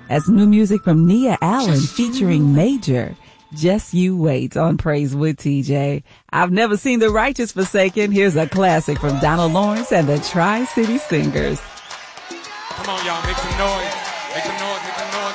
That's new music from Nia Allen featuring Major. Just You Wait on Praise with TJ. I've never seen the righteous forsaken. Here's a classic from Donald Lawrence and the Tri-City Singers. Come on, y'all. Make some noise. Make some noise. Make some noise.